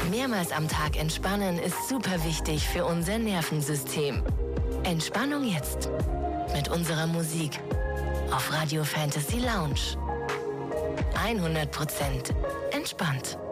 Mehrmals am Tag entspannen ist super wichtig für unser Nervensystem. Entspannung jetzt mit unserer Musik auf Radio Fantasy Lounge. 100% entspannt.